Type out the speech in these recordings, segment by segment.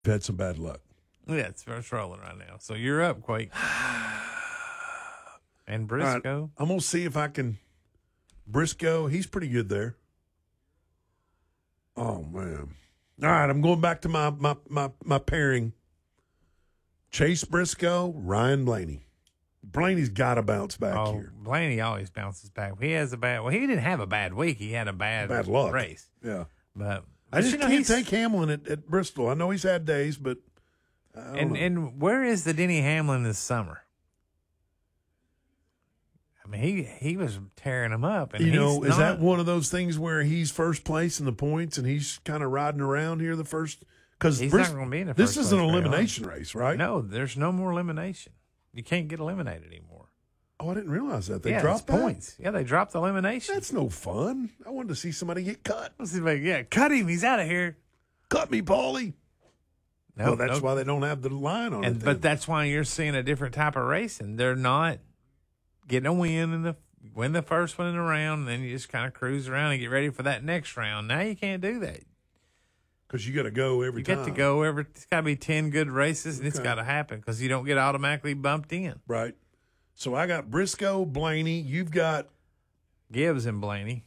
You've had some bad luck. Yeah, it's rolling right now. So you're up, Quake. And Briscoe. Right, I'm going to see if I can. Briscoe, he's pretty good there. Oh, man. All right, I'm going back to my pairing. Chase Briscoe, Ryan Blaney. Blaney's got to bounce back here. Blaney always bounces back. He has he didn't have a bad week. He had a bad luck. race. Yeah. But I just can't take Hamlin at Bristol. I know he's had days, but I don't know. And where is the Denny Hamlin this summer? I mean, he was tearing him up. And is that one of those things where he's first place in the points and he's kind of riding around here the first? Because he's not going to be in the first this is an place elimination race, right? No, there's no more elimination. You can't get eliminated anymore. Oh, I didn't realize that. They it's dropped that? points. Yeah, they dropped elimination. That's no fun. I wanted to see somebody get cut. Yeah, cut him. He's out of here. Cut me, Paulie. No, well, that's why they don't have the line on it. But that's why you're seeing a different type of racing. They're not getting a win the first one in the round, and then you just kind of cruise around and get ready for that next round. Now you can't do that. Because you got to go every time. You got to go it's got to be 10 good races, and it's got to happen because you don't get automatically bumped in. Right. So I got Briscoe, Blaney. You've got Gibbs and Blaney.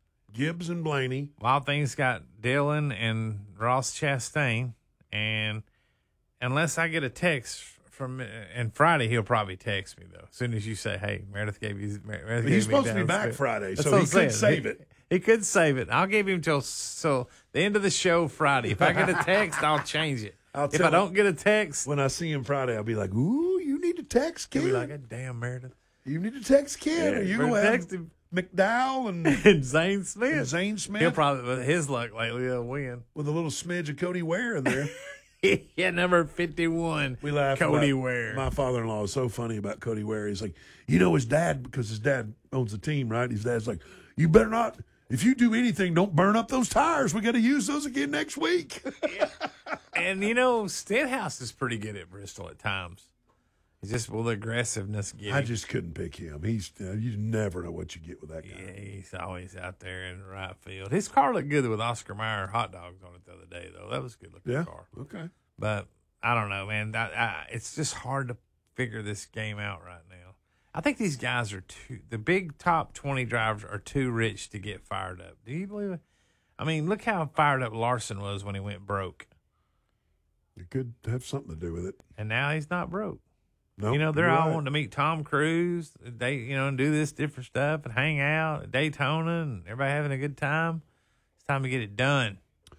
Wild Things got Dillon and Ross Chastain. And unless I get a text and Friday he'll probably text me, though, as soon as you say, hey, Meredith gave you. He's supposed to be back Friday, so he could save it. He could save it. I'll give him till the end of the show Friday. If I get a text, I'll change it. If I don't get a text. When I see him Friday, I'll be like, ooh, you need to text Ken. He'll be like, damn, Meredith. You need to text Ken. Or you will have him. McDowell and Zane Smith. He'll probably, with his luck lately, he'll win. With a little smidge of Cody Ware in there. Yeah, number 51. We laugh Cody Ware. My father-in-law is so funny about Cody Ware. He's like, his dad, because his dad owns the team, right? His dad's like, you better not, if you do anything, don't burn up those tires. We got to use those again next week. Yeah. And, Stenhouse is pretty good at Bristol at times. It's just the aggressiveness. I just couldn't pick him. You never know what you get with that guy. Yeah, he's always out there in the right field. His car looked good with Oscar Mayer hot dogs on it the other day, though. That was a good looking car. Okay. But I don't know, man. It's just hard to figure this game out right now. I think these guys are the big top 20 drivers are too rich to get fired up. Do you believe it? I mean, look how fired up Larson was when he went broke. It could have something to do with it. And now he's not broke. Nope, they're all wanting to meet Tom Cruise. They, and do this different stuff and hang out at Daytona and everybody having a good time. It's time to get it done.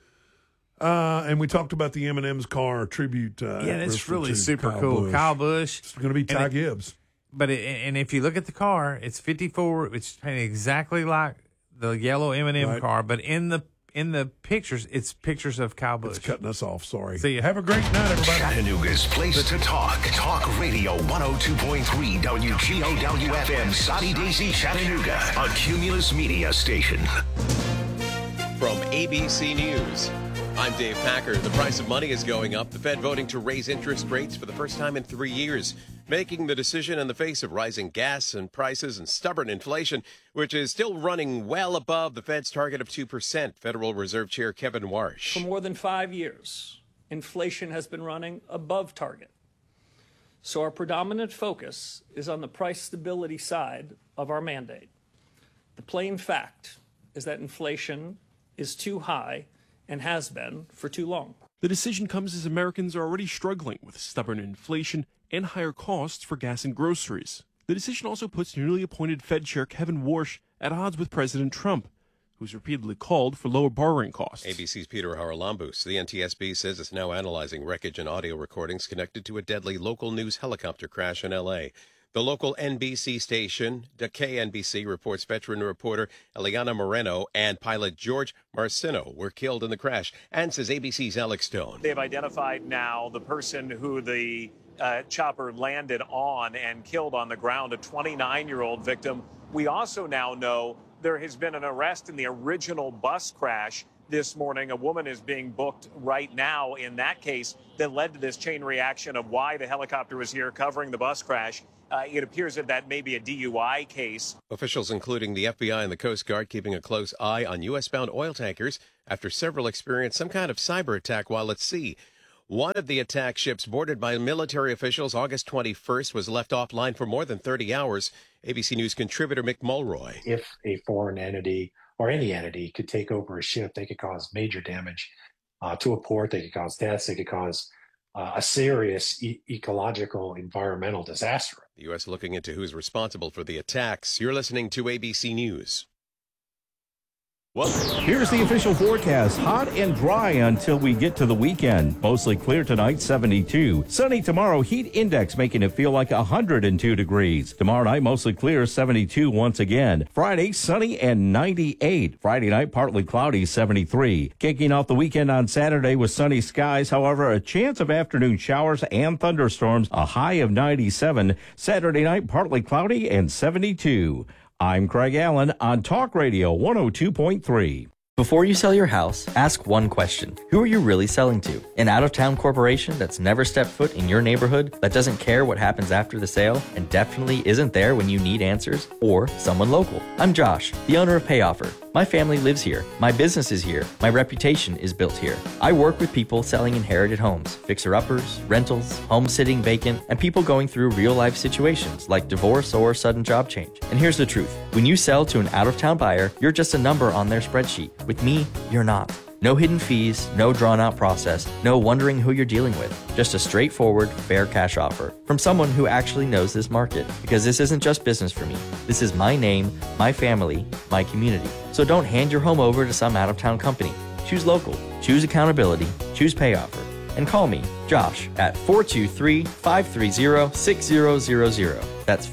And we talked about the M&M's car tribute. That's really super Kyle cool. Busch. Kyle Busch. It's going to be Ty Gibbs. But if you look at the car, it's 54. It's painted exactly like the yellow M&M car, but in the pictures, it's pictures of Kyle Busch. It's cutting us off. Sorry. See you. Have a great night, everybody. Chattanooga's place to talk. Talk Radio 102.3 WGOW FM, Soddy Daisy, Chattanooga, a Cumulus Media station. From ABC News, I'm Dave Packer. The price of money is going up. The Fed voting to raise interest rates for the first time in 3 years, making the decision in the face of rising gas and prices and stubborn inflation, which is still running well above the Fed's target of 2%. Federal Reserve Chair Kevin Warsh. For more than 5 years, inflation has been running above target. So our predominant focus is on the price stability side of our mandate. The plain fact is that inflation is too high and has been for too long. The decision comes as Americans are already struggling with stubborn inflation and higher costs for gas and groceries. The decision also puts newly appointed Fed Chair Kevin Warsh at odds with President Trump, who's repeatedly called for lower borrowing costs. ABC's Peter Haralambous. The NTSB says it's now analyzing wreckage and audio recordings connected to a deadly local news helicopter crash in L.A. The local NBC station, KNBC, reports veteran reporter Eliana Moreno and pilot George Marcino were killed in the crash, and says ABC's Alex Stone. They've identified now the person who the chopper landed on and killed on the ground, a 29-year-old victim. We also now know there has been an arrest in the original bus crash this morning. A woman is being booked right now in that case that led to this chain reaction of why the helicopter was here covering the bus crash. It appears that may be a DUI case. Officials, including the FBI and the Coast Guard, keeping a close eye on U.S.-bound oil tankers after several experienced some kind of cyber attack while at sea. One of the attack ships boarded by military officials August 21st was left offline for more than 30 hours. ABC News contributor Mick Mulroy. If a foreign entity or any entity could take over a ship, they could cause major damage to a port. They could cause deaths. They could cause a serious ecological, environmental disaster. The U.S. looking into who's responsible for the attacks. You're listening to ABC News. Here's the official forecast. Hot and dry until we get to the weekend. Mostly clear tonight, 72. Sunny tomorrow, heat index making it feel like 102 degrees. Tomorrow night, mostly clear, 72 once again. Friday, sunny and 98. Friday night, partly cloudy, 73. Kicking off the weekend on Saturday with sunny skies. However, a chance of afternoon showers and thunderstorms, a high of 97. Saturday night, partly cloudy and 72. I'm Craig Allen on Talk Radio 102.3. Before you sell your house, ask one question. Who are you really selling to? An out-of-town corporation that's never stepped foot in your neighborhood, that doesn't care what happens after the sale, and definitely isn't there when you need answers? Or someone local? I'm Josh, the owner of PayOffer. My family lives here. My business is here. My reputation is built here. I work with people selling inherited homes, fixer-uppers, rentals, home sitting vacant, and people going through real-life situations like divorce or sudden job change. And here's the truth. When you sell to an out-of-town buyer, you're just a number on their spreadsheet. With me, you're not. No hidden fees, no drawn-out process, no wondering who you're dealing with. Just a straightforward, fair cash offer from someone who actually knows this market. Because this isn't just business for me. This is my name, my family, my community. So don't hand your home over to some out-of-town company. Choose local, choose accountability, choose PayOffer. And call me, Josh, at 423-530-6000. That's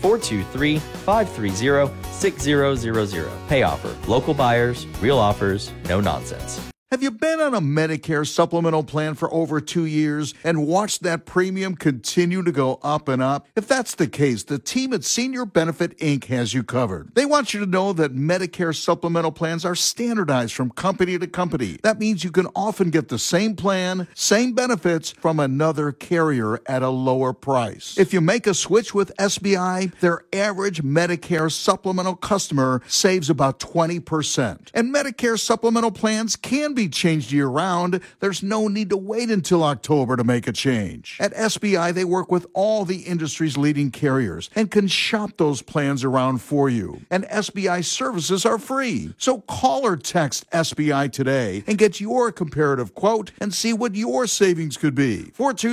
423-530-6000. PayOffer. Local buyers, real offers, no nonsense. Have you been on a Medicare supplemental plan for over 2 years and watched that premium continue to go up and up? If that's the case, the team at Senior Benefit Inc. has you covered. They want you to know that Medicare supplemental plans are standardized from company to company. That means you can often get the same plan, same benefits from another carrier at a lower price. If you make a switch with SBI, their average Medicare supplemental customer saves about 20%. And Medicare supplemental plans can be changed year-round. There's no need to wait until October to make a change. At SBI, they work with all the industry's leading carriers and can shop those plans around for you. And SBI services are free. So call or text SBI today and get your comparative quote and see what your savings could be.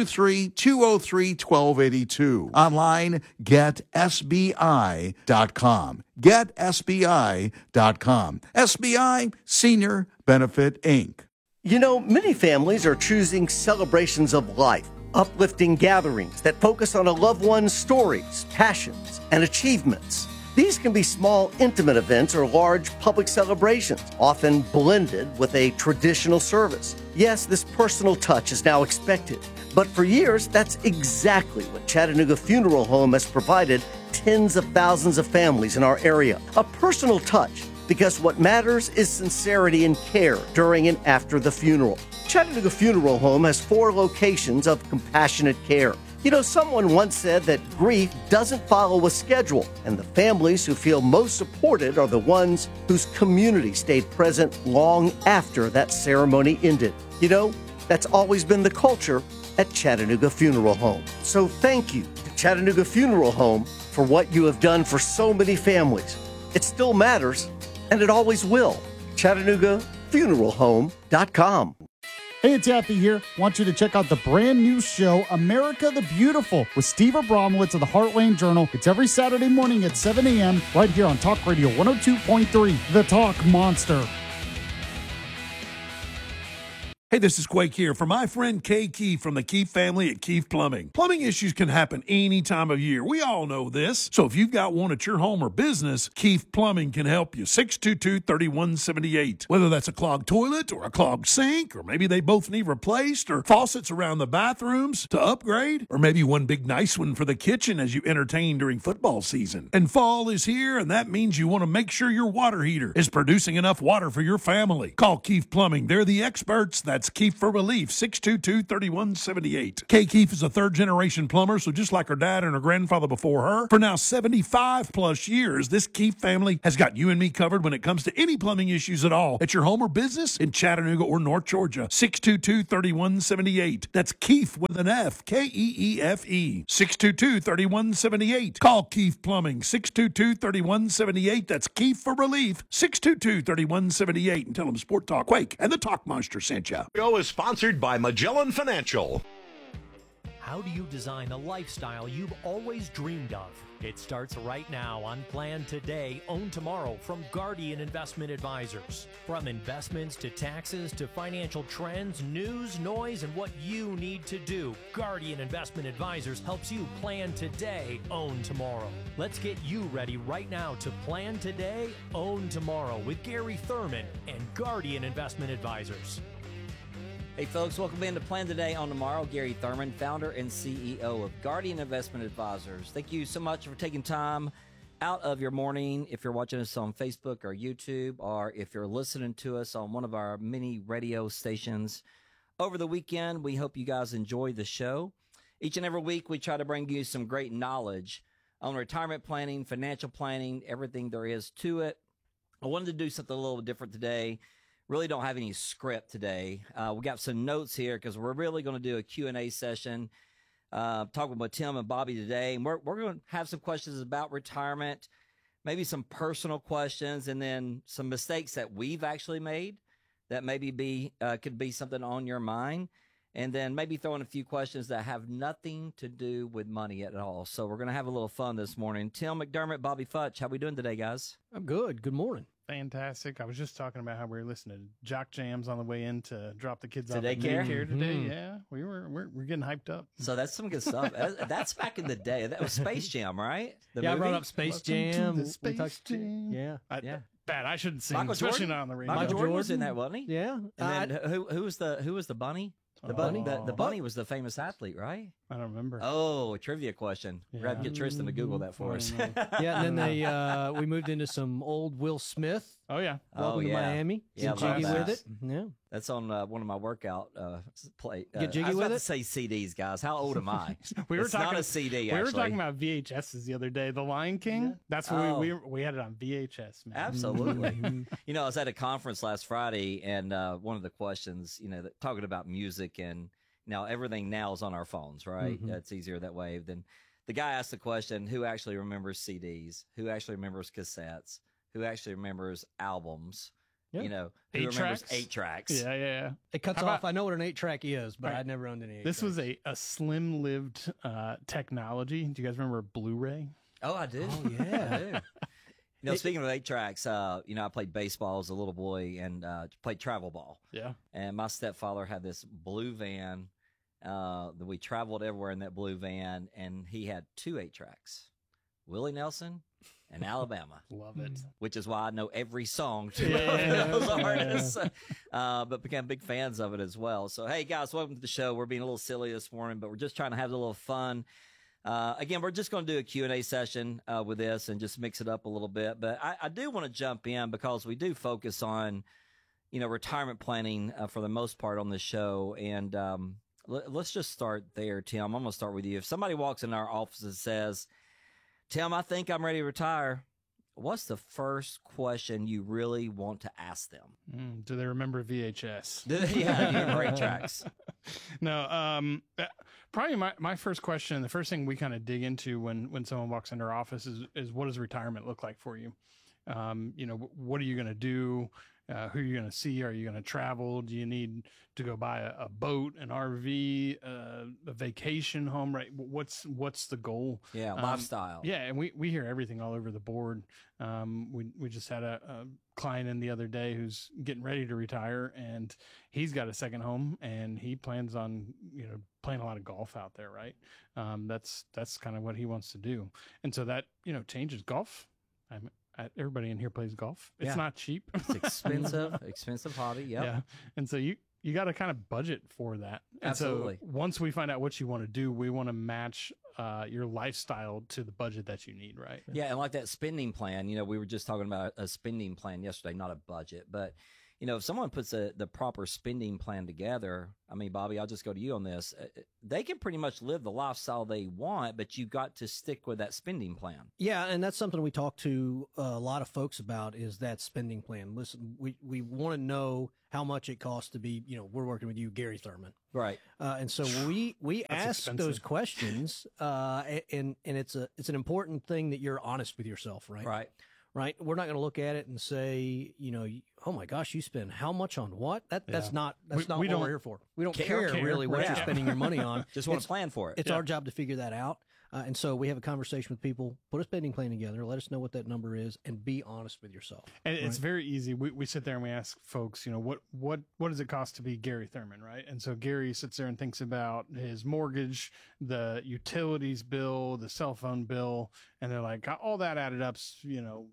423-203-1282. Online, getsbi.com. GetSBI.com. SBI Senior Benefit Inc. You know, many families are choosing celebrations of life, uplifting gatherings that focus on a loved one's stories, passions, and achievements. These can be small, intimate events or large public celebrations, often blended with a traditional service. Yes, this personal touch is now expected, but for years, that's exactly what Chattanooga Funeral Home has provided tens of thousands of families in our area. A personal touch, because what matters is sincerity and care during and after the funeral. Chattanooga Funeral Home has 4 locations of compassionate care. You know, someone once said that grief doesn't follow a schedule, and the families who feel most supported are the ones whose community stayed present long after that ceremony ended. You know, that's always been the culture at Chattanooga Funeral Home. So thank you to Chattanooga Funeral Home for what you have done for so many families. It still matters, and it always will. ChattanoogaFuneralHome.com. Hey, it's Yappy here. Want you to check out the brand new show, America the Beautiful, with Steve Abramowitz of the Heartland Journal. It's every Saturday morning at 7 a.m. right here on Talk Radio 102.3, The Talk Monster. Hey, this is Quake here for my friend Kay Keefe from the Keefe family at Keefe Plumbing. Plumbing issues can happen any time of year. We all know this. So if you've got one at your home or business, Keefe Plumbing can help you. 622-3178. Whether that's a clogged toilet or a clogged sink, or maybe they both need replaced, or faucets around the bathrooms to upgrade, or maybe one big nice one for the kitchen as you entertain during football season. And fall is here, and that means you want to make sure your water heater is producing enough water for your family. Call Keefe Plumbing. They're the experts. That's That's Keefe for Relief, 622-3178. Kay Keefe is a third-generation plumber, so just like her dad and her grandfather before her, for now 75-plus years, this Keefe family has got you and me covered when it comes to any plumbing issues at all at your home or business in Chattanooga or North Georgia. 622-3178. That's Keefe with an F, Keefe. 622-3178. Call Keefe Plumbing, 622-3178. That's Keefe for Relief, 622-3178. And tell them Sport Talk Quake and the Talk Monster sent you. Show is sponsored by Magellan Financial. How do you design a lifestyle you've always dreamed of? It starts right now on Plan Today, Own Tomorrow from Guardian Investment Advisors. From investments to taxes to financial trends, news, noise, and what you need to do, Guardian Investment Advisors helps you plan today, own tomorrow. Let's get you ready right now to Plan Today, Own Tomorrow with Gary Thurman and Guardian Investment Advisors. Hey folks, welcome in to Plan Today, Own Tomorrow. Gary Thurman, founder and CEO of Guardian Investment Advisors. Thank you so much for taking time out of your morning. If you're watching us on Facebook or YouTube, or if you're listening to us on one of our many radio stations over the weekend, we hope you guys enjoy the show. Each and every week, we try to bring you some great knowledge on retirement planning, financial planning, everything there is to it. I wanted to do something a little different today. Really don't have any script today. We got some notes here because we're really going to do a Q&A session, talking with Tim and Bobby today. And we're going to have some questions about retirement, maybe some personal questions, and then some mistakes that we've actually made that maybe could be something on your mind. And then maybe throw in a few questions that have nothing to do with money at all. So we're going to have a little fun this morning. Tim McDermott, Bobby Futch, how we doing today, guys? I'm good. Good morning. Fantastic. I was just talking about how we were listening to Jock Jams on the way in to drop the kids off Today at daycare today. Yeah, we're getting hyped up. So that's some good stuff. That's back in the day. That was Space Jam, right? I brought up Space Jam. Space Jam. Yeah. Bad. I shouldn't sing, Michael especially Jordan? not on the radio. Michael Jordan was in that, wasn't he? Yeah. And then who was the bunny? The bunny was the famous athlete, right? I don't remember. Oh, a trivia question. We're going to have to get Tristan to Google that for us. Yeah, and then we moved into some old Will Smith. Oh, yeah. Welcome to Miami. Yeah, Get jiggy with it. Yeah. That's on one of my workout play. Get jiggy I was with about it? to say CDs, guys. How old am I? It's talking, not a CD, we actually. were talking about VHSs the other day. The Lion King. Yeah. That's what we had it on VHS, man. Absolutely. You know, I was at a conference last Friday, and one of the questions, talking about music, and now everything now is on our phones, right? Mm-hmm. It's easier that way. Then the guy asked the question, who actually remembers CDs? Who actually remembers cassettes? Who actually remembers albums? Yeah. Who 8 remembers tracks? 8 tracks? Yeah. It cuts off. I know what an 8-track is, but I'd never owned any 8 This was a slim-lived technology. Do you guys remember Blu-ray? Oh, I do. Oh, yeah. I do. Speaking of 8 tracks, I played baseball as a little boy and played travel ball. Yeah. And my stepfather had this blue van that we traveled everywhere in that blue van, and he had 2 8-tracks, Willie Nelson and Alabama. Love it. Which is why I know every song to those artists, but became big fans of it as well. So, hey, guys, welcome to the show. We're being a little silly this morning, but we're just trying to have a little fun. Again, we're just going to do a Q&A session with this and just mix it up a little bit. But I do want to jump in because we do focus on, retirement planning for the most part on this show. And let's just start there, Tim. I'm going to start with you. If somebody walks in our office and says, Tim, I think I'm ready to retire, what's the first question you really want to ask them? Do they remember VHS? Yeah, do you remember 8 tracks? No, probably my first question, the first thing we kind of dig into when someone walks into our office is what does retirement look like for you? What are you going to do? Who are you going to see? Are you going to travel? Do you need to go buy a boat, an RV, a vacation home? Right? What's the goal? Yeah, lifestyle. Yeah, and we hear everything all over the board. We just had a client in the other day who's getting ready to retire, and he's got a second home, and he plans on playing a lot of golf out there. Right? That's kind of what he wants to do, and so that changes golf. Everybody in here plays golf. It's not cheap. It's expensive hobby. Yep. Yeah. And so you got to kind of budget for that. And Absolutely. So once we find out what you want to do, we want to match your lifestyle to the budget that you need, right? Yeah, and like that spending plan, we were just talking about a spending plan yesterday, not a budget, but if someone puts the proper spending plan together, I mean, Bobby, I'll just go to you on this. They can pretty much live the lifestyle they want, but you've got to stick with that spending plan. Yeah, and that's something we talk to a lot of folks about is that spending plan. Listen, we want to know how much it costs to be, we're working with you, Gary Thurman. Right. And so we ask expensive. those questions, and it's an important thing that you're honest with yourself, right? Right. We're not going to look at it and say, oh my gosh, you spend how much on what? That's not what we're here for. We don't care really what you're spending your money on. Just want to plan for it. It's our job to figure that out. And so we have a conversation with people, put a spending plan together, let us know what that number is, and be honest with yourself. And it's very easy. We sit there and we ask folks, what does it cost to be Gary Thurman, right? And so Gary sits there and thinks about his mortgage, the utilities bill, the cell phone bill, and they're like, all that added up, $3,000,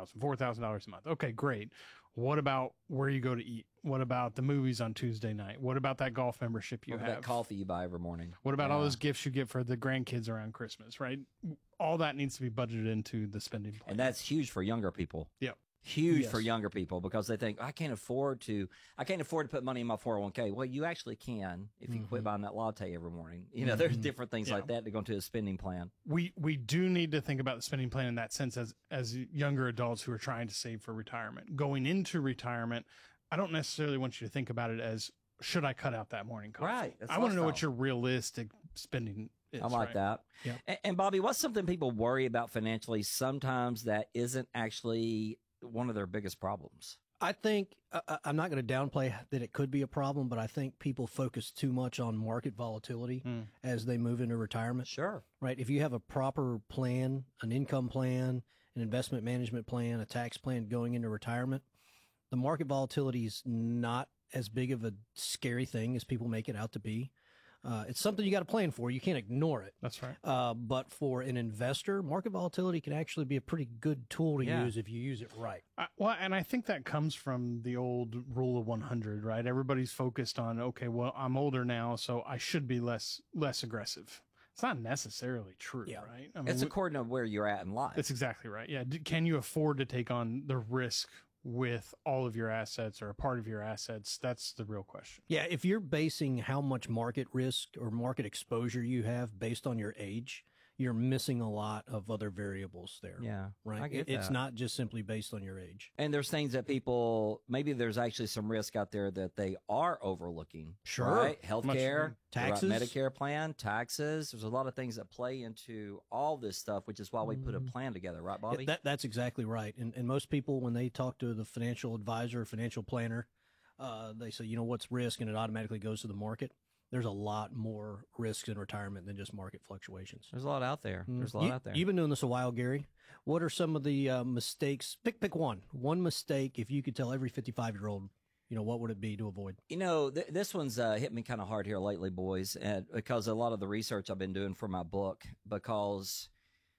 $4,000 a month. Okay, great. What about where you go to eat? What about the movies on Tuesday night? What about that golf membership you What have? about that coffee you buy every morning? What about all those gifts you get for the grandkids around Christmas, right? All that needs to be budgeted into the spending plan. And that's huge for younger people. Yeah. Huge for younger people because they think, I can't afford to put money in my 401k. Well, you actually can if you quit buying that latte every morning. There's different things like that to go into a spending plan. We do need to think about the spending plan in that sense as younger adults who are trying to save for retirement. Going into retirement, I don't necessarily want you to think about it as, should I cut out that morning coffee? Right. I want to know what your realistic spending is. I like that. Yeah. And Bobby, what's something people worry about financially sometimes that isn't actually one of their biggest problems? I think I'm not going to downplay that it could be a problem, but I think people focus too much on market volatility as they move into retirement. Sure. Right. If you have a proper plan, an income plan, an investment management plan, a tax plan going into retirement, the market volatility is not as big of a scary thing as people make it out to be. It's something you got to plan for. You can't ignore it. That's right. But for an investor, market volatility can actually be a pretty good tool to use if you use it right. And I think that comes from the old rule of 100, right? Everybody's focused on, okay, well, I'm older now, so I should be less aggressive. It's not necessarily true, right? I mean, it's according to where you're at in life. That's exactly right. Yeah. Can you afford to take on the risk with all of your assets or a part of your assets? That's the real question. Yeah, if you're basing how much market risk or market exposure you have based on your age, you're missing a lot of other variables there. Yeah, right. I get It's that. not just simply based on your age. And there's things that maybe there's actually some risk out there that they are overlooking. Sure. Right? Healthcare, taxes, Medicare plan, taxes. There's a lot of things that play into all this stuff, which is why we put a plan together, right, Bobby? That's exactly right. And most people, when they talk to the financial advisor or financial planner, they say, what's risk? And it automatically goes to the market. There's a lot more risks in retirement than just market fluctuations. There's a lot out there. There's a lot out there. You've been doing this a while, Gary. What are some of the mistakes? Pick one mistake. If you could tell every 55-year-old, what would it be to avoid? This one's hit me kind of hard here lately, boys, because a lot of the research I've been doing for my book. Because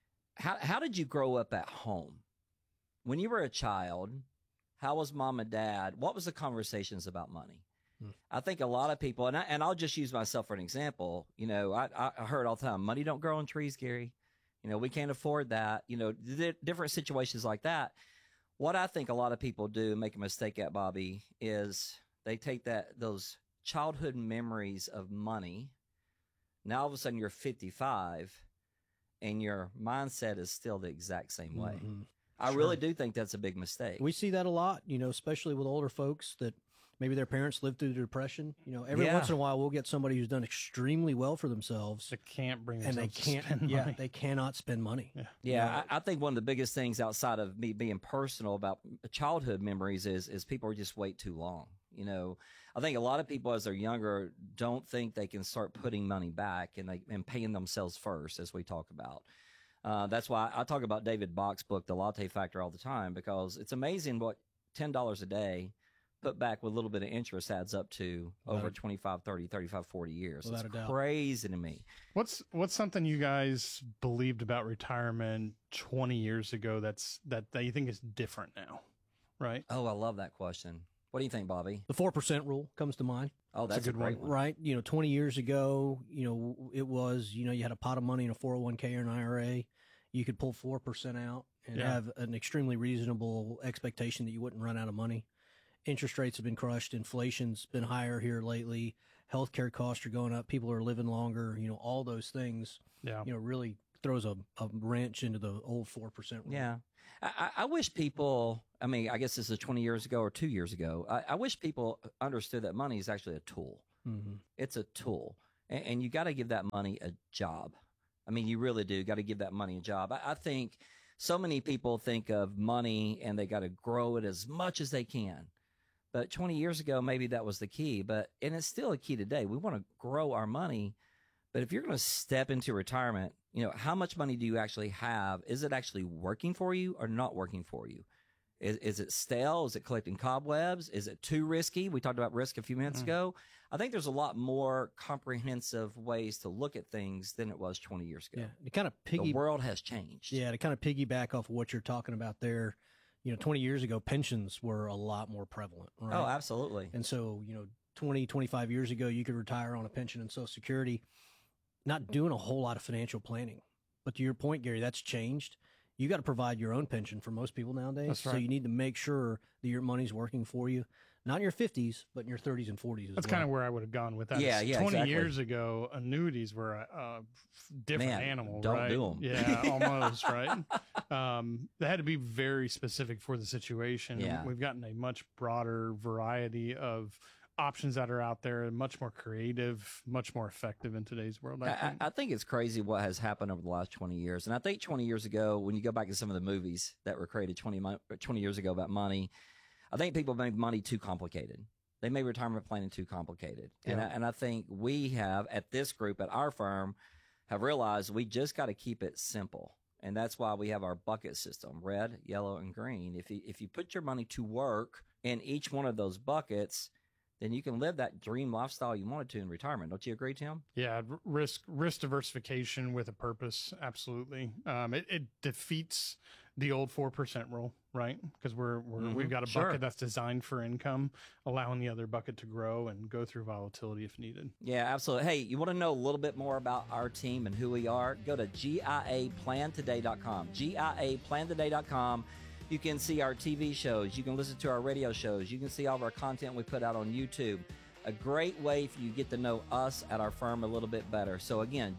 how did you grow up at home? When you were a child, how was mom and dad? What was the conversations about money? I think a lot of people, and I'll just use myself for an example. I heard all the time, money don't grow on trees, Gary. We can't afford that. Different situations like that. What I think a lot of people do and make a mistake at, Bobby, is they take those childhood memories of money. Now all of a sudden you're 55, and your mindset is still the exact same way. Mm-hmm. I really do think that's a big mistake. We see that a lot, especially with older folks that maybe their parents lived through the Depression. Every once in a while, we'll get somebody who's done extremely well for themselves. They can't bring and themselves to spend money. They cannot spend money. Yeah, I think one of the biggest things outside of me being personal about childhood memories is people just wait too long. I think a lot of people as they're younger don't think they can start putting money back and paying themselves first, as we talk about. That's why I talk about David Bach's book, The Latte Factor, all the time, because it's amazing what $10 a day put back with a little bit of interest adds up to over 25, 30, 35, 40 years. Without a It's doubt. crazy to me. What's something you guys believed about retirement 20 years ago that you think is different now, right? Oh, I love that question. What do you think, Bobby? The 4% rule comes to mind. Oh, that's a great one. Right. 20 years ago, it was, you had a pot of money in a 401k or an IRA. You could pull 4% out and have an extremely reasonable expectation that you wouldn't run out of money. interest rates have been crushed. Inflation's been higher here lately. Healthcare costs are going up. People are living longer. All those things, really throws a wrench into the old 4% rule. Yeah. I wish people, I guess this is 20 years ago or 2 years ago. I wish people understood that money is actually a tool. Mm-hmm. It's a tool. And you got to give that money a job. You really do got to give that money a job. I think so many people think of money and they got to grow it as much as they can. But 20 years ago, maybe that was the key. And it's still a key today. We want to grow our money. But if you're going to step into retirement, how much money do you actually have? Is it actually working for you or not working for you? Is it stale? Is it collecting cobwebs? Is it too risky? We talked about risk a few minutes ago. I think there's a lot more comprehensive ways to look at things than it was 20 years ago. Yeah, to kind of the world has changed. Yeah, to kind of piggyback off of what you're talking about there, 20 years ago, pensions were a lot more prevalent, right? Oh, absolutely. And so, 20, 25 years ago, you could retire on a pension and Social Security, not doing a whole lot of financial planning. But to your point, Gary, that's changed. You got to provide your own pension for most people nowadays. That's right. So you need to make sure that your money's working for you, not in your 50s, but in your 30s and 40s as That's well. kind of where I would have gone with that. Yeah, 20 exactly. years ago, annuities were a different animal, don't right? do 'em. Yeah, almost, right? They had to be very specific for the situation. Yeah. We've gotten a much broader variety of options that are out there, much more creative, much more effective in today's world. I think it's crazy what has happened over the last 20 years. And I think 20 years ago, when you go back to some of the movies that were created 20 years ago about money, I think people made money too complicated. They made retirement planning too complicated. Yeah. And I think we have, at this group, at our firm, have realized we just got to keep it simple. And that's why we have our bucket system, red, yellow, and green. If you put your money to work in each one of those buckets, then you can live that dream lifestyle you wanted to in retirement. Don't you agree, Tim? Yeah, risk diversification with a purpose, absolutely. It defeats the old 4% rule, right? Because we've got a bucket that's designed for income, allowing the other bucket to grow and go through volatility if needed. Yeah, absolutely. Hey, you want to know a little bit more about our team and who we are? Go to GIAPlantoday.com. GIAPlantoday.com. You can see our TV shows. You can listen to our radio shows. You can see all of our content we put out on YouTube. A great way for you to get to know us at our firm a little bit better. So again,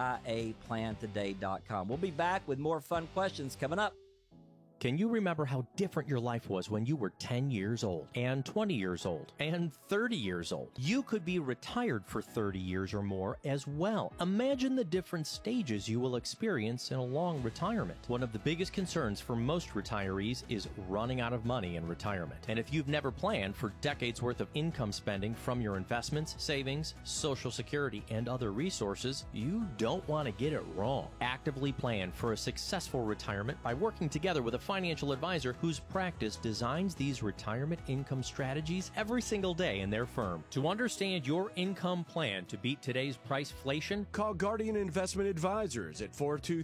GIAPlantoday.com. We'll be back with more fun questions coming up. Can you remember how different your life was when you were 10 years old and 20 years old and 30 years old? You could be retired for 30 years or more as well. Imagine the different stages you will experience in a long retirement. One of the biggest concerns for most retirees is running out of money in retirement. And if you've never planned for decades worth of income spending from your investments, savings, Social Security, and other resources, you don't want to get it wrong. Actively plan for a successful retirement by working together with a financial advisor whose practice designs these retirement income strategies every single day in their firm. To understand your income plan to beat today's priceflation, call Guardian Investment Advisors at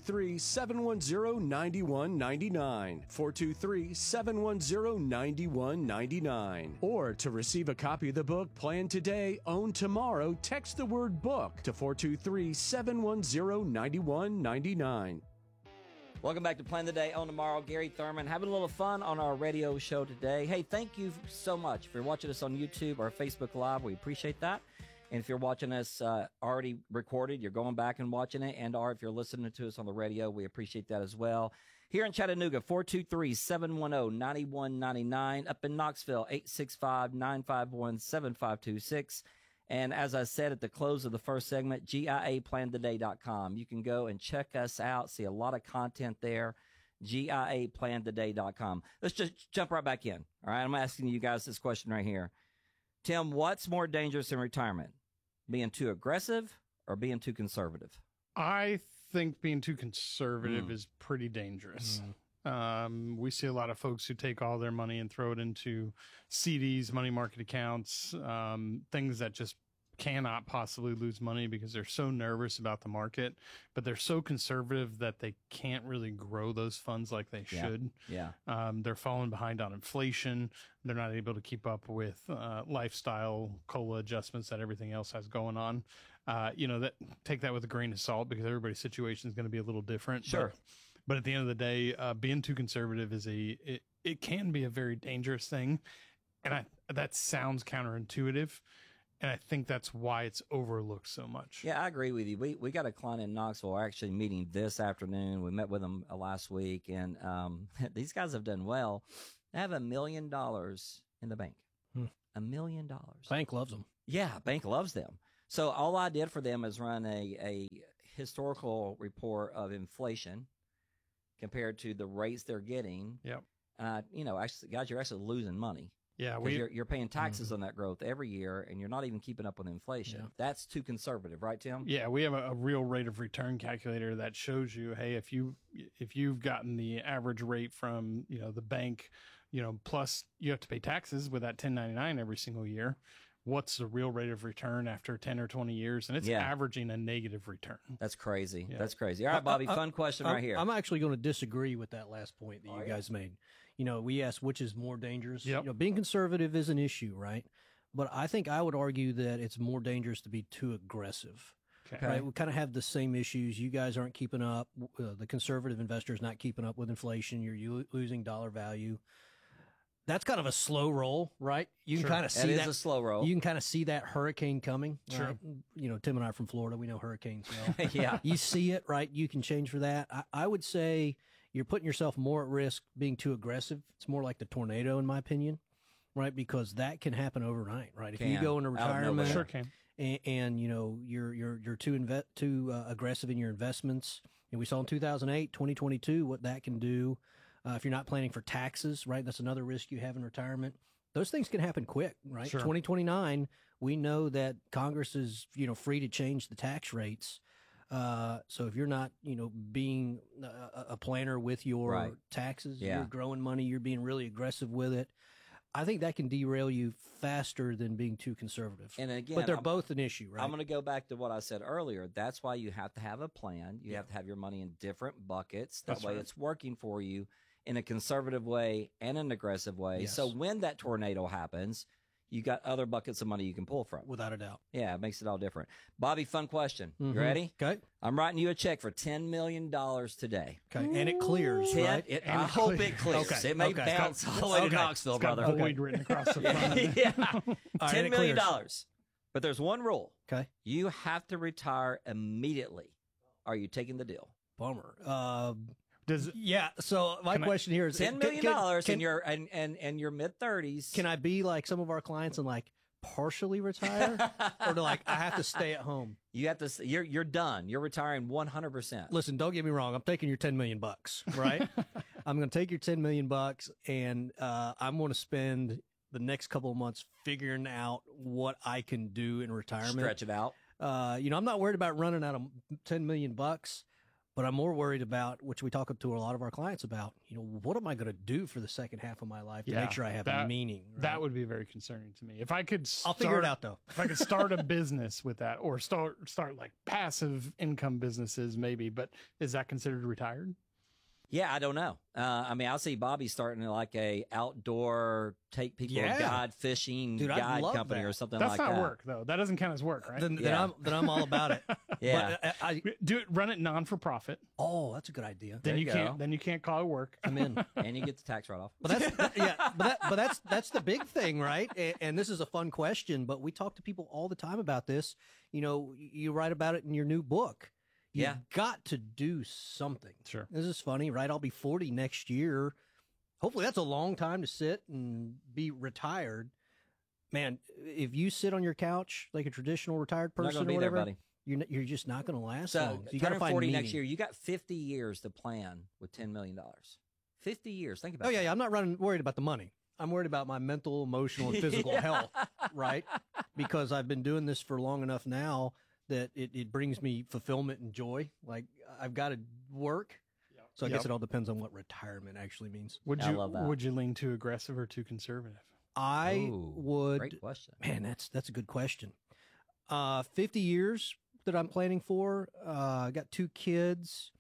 423-710-9199, 423-710-9199. Or to receive a copy of the book Plan Today, Own Tomorrow, text the word book to 423-710-9199. Welcome back to Plan the Day, Own Tomorrow. Gary Thurman having a little fun on our radio show today. Hey, thank you so much. If you're watching us on YouTube or Facebook Live, we appreciate that. And if you're watching us already recorded, you're going back and watching it. And or if you're listening to us on the radio, we appreciate that as well. Here in Chattanooga, 423-710-9199. Up in Knoxville, 865-951-7526. And as I said at the close of the first segment, GIAPlantoday.com. You can go and check us out, see a lot of content there, GIAPlantoday.com. Let's just jump right back in. All right, I'm asking you guys this question right here. Tim, what's more dangerous in retirement, being too aggressive or being too conservative? I think being too conservative is pretty dangerous. We see a lot of folks who take all their money and throw it into CDs, money market accounts, things that just cannot possibly lose money because they're so nervous about the market, but they're so conservative that they can't really grow those funds like they should. Yeah. They're falling behind on inflation. They're not able to keep up with lifestyle COLA adjustments that everything else has going on. Take that with a grain of salt because everybody's situation is going to be a little different. Sure. But at the end of the day, being too conservative is it can be a very dangerous thing. And that sounds counterintuitive. And I think that's why it's overlooked so much. Yeah, I agree with you. We got a client in Knoxville. We're actually meeting this afternoon. We met with them last week, and these guys have done well. They have $1 million in the bank. $1 million. Bank loves them. Yeah, bank loves them. So all I did for them is run a historical report of inflation compared to the rates they're getting. Yep. Actually, guys, you're actually losing money. Yeah, you're paying taxes on that growth every year, and you're not even keeping up with inflation. Yeah. That's too conservative, right, Tim? Yeah, we have a real rate of return calculator that shows you, hey, if you've gotten the average rate from the bank, plus you have to pay taxes with that 1099 every single year. What's the real rate of return after 10 or 20 years? And it's averaging a negative return. That's crazy. Yeah. That's crazy. All right, Bobby, fun question right here. I'm actually going to disagree with that last point that you guys made. We asked which is more dangerous. Yep. Being conservative is an issue, right? But I think I would argue that it's more dangerous to be too aggressive. Okay. Right? We kind of have the same issues. You guys aren't keeping up. The conservative investor is not keeping up with inflation. You're losing dollar value. That's kind of a slow roll, right? You can kind of see that. It is a slow roll. You can kind of see that hurricane coming. Sure. Right? Tim and I are from Florida. We know hurricanes well. Yeah. You see it, right? You can change for that. I would say you're putting yourself more at risk being too aggressive. It's more like the tornado, in my opinion, right? Because that can happen overnight, right? If you go into retirement, sure can. And you're too aggressive in your investments, and we saw in 2008, 2022, what that can do. If you're not planning for taxes, right? That's another risk you have in retirement. Those things can happen quick, right? Sure. 2029, we know that Congress is, free to change the tax rates. So if you're not, being a planner with your taxes, you're growing money, you're being really aggressive with it. I think that can derail you faster than being too conservative. And again, but they're both an issue, right? I'm going to go back to what I said earlier. That's why you have to have a plan. You have to have your money in different buckets. That way it's working for you in a conservative way and an aggressive way. Yes. So when that tornado happens, you got other buckets of money you can pull from. Without a doubt. Yeah, it makes it all different. Bobby, fun question. You ready? Okay. I'm writing you a check for $10 million today. Okay. And it clears, right? I hope it clears. Okay. It may bounce all the way to Knoxville, brother. Got void written across the front. Yeah. Right, $10 million. But there's one rule. Okay. You have to retire immediately. Are you taking the deal? Bummer. Yeah. So my question here is $10 million in your mid 30s. Can I be like some of our clients and like partially retire, or do I have to stay at home? You have to. You're done. You're retiring 100%. Listen, don't get me wrong. I'm taking your $10 million, right? I'm going to take your $10 million, and I'm going to spend the next couple of months figuring out what I can do in retirement. Stretch it out. I'm not worried about running out of $10 million. But I'm more worried about, which we talk to a lot of our clients about, what am I going to do for the second half of my life to make sure I have a meaning? Right? That would be very concerning to me. If I could I'll figure it out, though. If I could start a business with that, or start like passive income businesses, maybe. But is that considered retired? Yeah, I don't know. I'll see Bobby starting like a outdoor take people guide fishing guide company or something like that. That's not work though. That doesn't count as work, right? Then I'm all about it. Yeah, but I do it. Run it non for profit. Oh, that's a good idea. Then you can't call it work. I'm in, and you get the tax write off. But that's the big thing, right? And this is a fun question, but we talk to people all the time about this. You write about it in your new book. You've got to do something. Sure. This is funny, right? I'll be 40 next year. Hopefully that's a long time to sit and be retired. Man, if you sit on your couch like a traditional retired person or whatever, you're just not going to last long. So you got to find 40 meaning. next year. You got 50 years to plan with $10 million. 50 years. Think about it. Oh, yeah. I'm not worried about the money. I'm worried about my mental, emotional, and physical health, right? Because I've been doing this for long enough now that it brings me fulfillment and joy. Like, I've got to work. So I guess it all depends on what retirement actually means. Would you lean too aggressive or too conservative? I would. Great question. Man, that's a good question. 50 years that I'm planning for. I got 2 kids.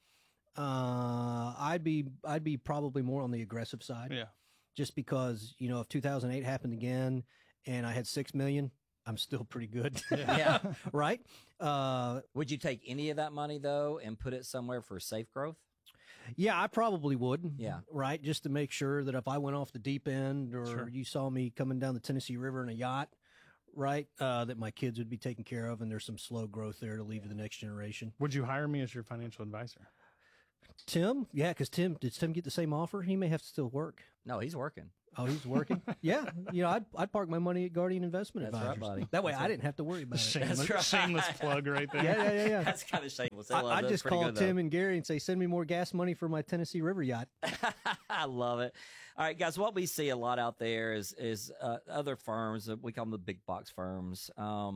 I'd be probably more on the aggressive side. Yeah. Just because, if 2008 happened again and I had $6 million, I'm still pretty good. Yeah. Right? Would you take any of that money, though, and put it somewhere for safe growth? Yeah, I probably would. Yeah. Right. Just to make sure that if I went off the deep end or Sure. you saw me coming down the Tennessee River in a yacht, right, that my kids would be taken care of and there's some slow growth there to leave to the next generation. Would you hire me as your financial advisor? Tim? Yeah, because did Tim get the same offer? He may have to still work. No, he's working. Oh, he's working? Yeah. I'd park my money at Guardian Investment That's right, Advisors. buddy. That way That's I right. didn't have to worry about it. Shameless plug right there. Yeah. That's kind of shameless. I That's just pretty call good, Tim though. and Gary and say, send me more gas money for my Tennessee River yacht. I love it. All right, guys, what we see a lot out there is other firms, we call them the big box firms.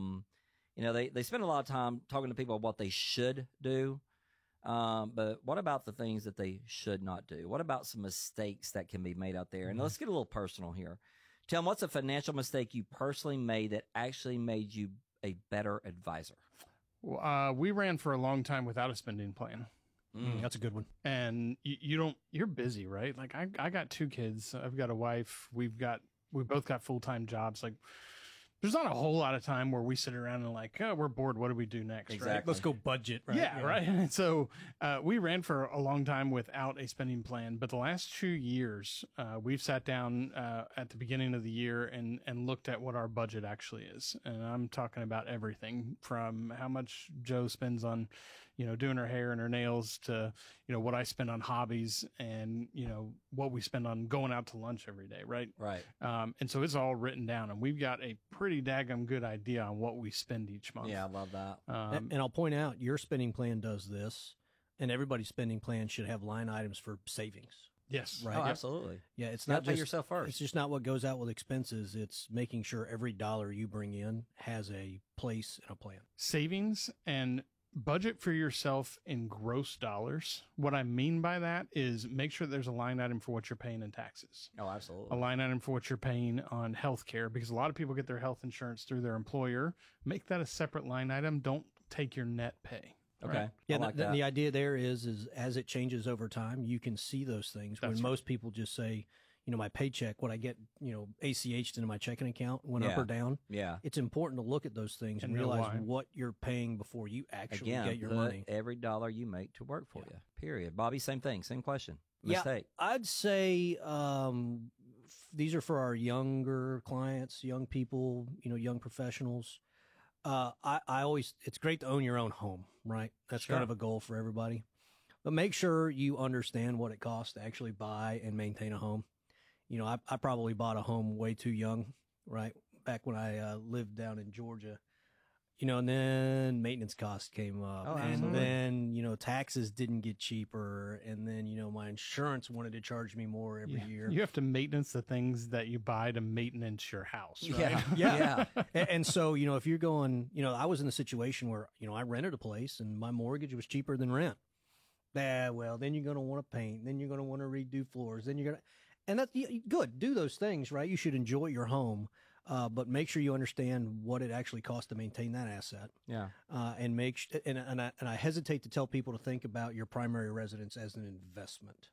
They spend a lot of time talking to people about what they should do. But what about the things that they should not do? What about some mistakes that can be made out there? And let's get a little personal here. Tim, what's a financial mistake you personally made that actually made you a better advisor? We ran for a long time without a spending plan. That's a good one. And you're busy, right? Like I got 2 kids. I've got a wife. We both got full-time jobs. Like there's not a whole lot of time where we sit around and like, oh, we're bored. What do we do next? Exactly. Right? Let's go budget. Right? Yeah, right. And so we ran for a long time without a spending plan. But the last 2 years, we've sat down at the beginning of the year and looked at what our budget actually is. And I'm talking about everything from how much Joe spends on, doing her hair and her nails to, what I spend on hobbies and, what we spend on going out to lunch every day. Right. Right. And so it's all written down and we've got a pretty daggum good idea on what we spend each month. Yeah, I love that. And I'll point out your spending plan does this, and everybody's spending plan should have line items for savings. Yes. Right. Oh, absolutely. Yeah, it's You not gotta pay just yourself first. It's just not what goes out with expenses. It's making sure every dollar you bring in has a place and a plan. Savings and budget for yourself in gross dollars. What I mean by that is make sure there's a line item for what you're paying in taxes. Oh, absolutely. A line item for what you're paying on health care, because a lot of people get their health insurance through their employer. Make that a separate line item. Don't take your net pay. Okay. Right? Yeah, I like the that. idea there is as it changes over time, you can see those things. That's when right. most people just say, my paycheck, what I get, ACH'd into my checking account went up Yeah. or down. Yeah. It's important to look at those things and And know realize why. what you're paying before you actually Again, get your put money. every dollar you make to work for you. Period. Bobby, same thing. Same question. Yeah, Mistake. I'd say these are for our younger clients, young people, young professionals. It's great to own your own home, right? That's Sure. kind of a goal for everybody. But make sure you understand what it costs to actually buy and maintain a home. I probably bought a home way too young, right? Back when I lived down in Georgia. And then maintenance costs came up. Oh, and absolutely. then, taxes didn't get cheaper. And then, my insurance wanted to charge me more every year. You have to maintenance the things that you buy to maintenance your house, right? Yeah. And so, if you're going, I was in a situation where, I rented a place and my mortgage was cheaper than rent. Well, then you're going to want to paint. Then you're going to want to redo floors. Then you're going to, and that's good. Do those things, right? You should enjoy your home. But make sure you understand what it actually costs to maintain that asset. Yeah. And and I hesitate to tell people to think about your primary residence as an investment.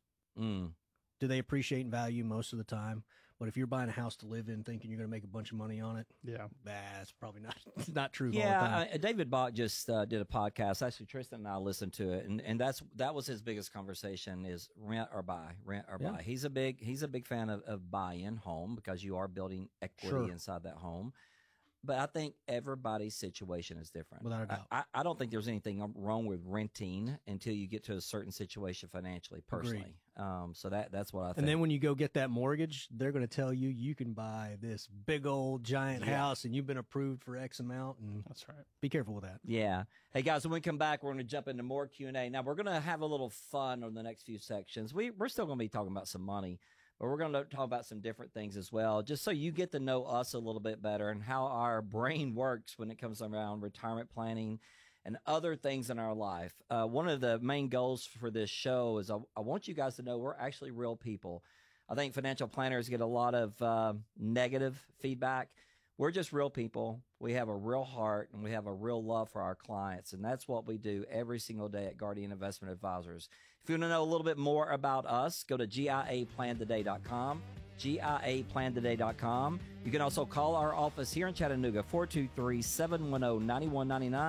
Do they appreciate and value most of the time? But if you're buying a house to live in thinking you're going to make a bunch of money on it, that's probably not true all the time. David Bach just did a podcast. Actually, Tristan and I listened to it, and that was his biggest conversation: is rent or buy. Yeah. He's a big fan of buy-in home because you are building equity Sure. inside that home. But I think everybody's situation is different. Without a doubt. I don't think there's anything wrong with renting until you get to a certain situation financially, personally. So that's what I think. And then when you go get that mortgage, they're going to tell you you can buy this big old giant house and you've been approved for X amount. And that's right. Be careful with that. Yeah. Hey guys, when we come back, we're going to jump into more Q&A. Now we're going to have a little fun on the next few sections. We're still going to be talking about some money, but we're going to talk about some different things as well, just so you get to know us a little bit better and how our brain works when it comes around retirement planning and other things in our life. One of the main goals for this show is I want you guys to know we're actually real people. I think financial planners get a lot of negative feedback. We're just real people. We have a real heart and we have a real love for our clients. And that's what we do every single day at Guardian Investment Advisors. If you want to know a little bit more about us, go to GIAplantoday.com, GIAplantoday.com. You can also call our office here in Chattanooga, 423-710-9199,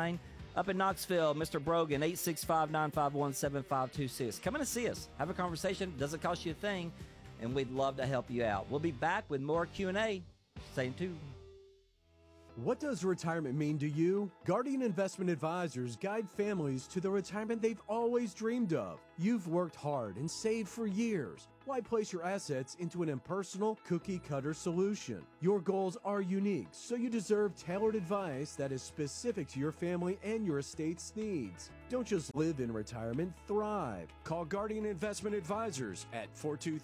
Up in Knoxville, Mr. Brogan, 865-951-7526. Come in and see us. Have a conversation. Doesn't cost you a thing, and we'd love to help you out. We'll be back with more Q&A. Stay tuned. What does retirement mean to you? Guardian Investment Advisors guide families to the retirement they've always dreamed of. You've worked hard and saved for years. Why place your assets into an impersonal, cookie-cutter solution? Your goals are unique, so you deserve tailored advice that is specific to your family and your estate's needs. Don't just live in retirement, thrive. Call Guardian Investment Advisors at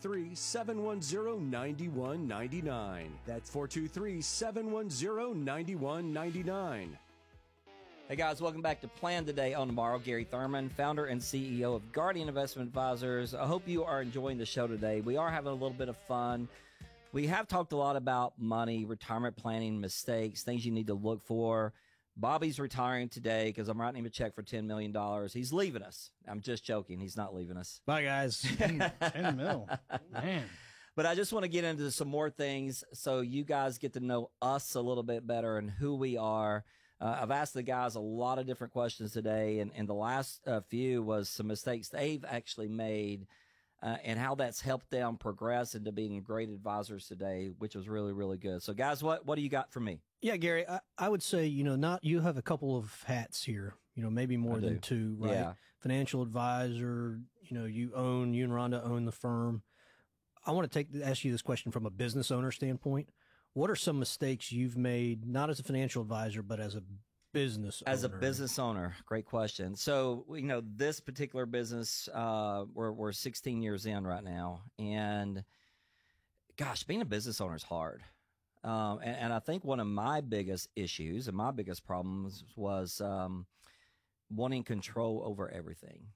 423-710-9199. That's 423-710-9199. Hey guys, welcome back to Plan Today on Tomorrow. Gary Thurman, founder and CEO of Guardian Investment Advisors. I hope you are enjoying the show today. We are having a little bit of fun. We have talked a lot about money, retirement planning, mistakes, things you need to look for. Bobby's retiring today because I'm writing him a check for $10 million. He's leaving us. I'm just joking. He's not leaving us. Bye, guys. 10 mil. Man. But I just want to get into some more things so you guys get to know us a little bit better and who we are. I've asked the guys a lot of different questions today, and the last few was some mistakes they've actually made and how that's helped them progress into being great advisors today, which was really, really good. So, guys, what do you got for me? Yeah, Gary, I would say, you have a couple of hats here, maybe more than two, right? Yeah. Financial advisor, you and Rhonda own the firm. I want to ask you this question from a business owner standpoint. What are some mistakes you've made, not as a financial advisor, but as a business owner? As a business owner, great question. So, this particular business, we're 16 years in right now. And gosh, being a business owner is hard. And I think one of my biggest issues and my biggest problems was wanting control over everything,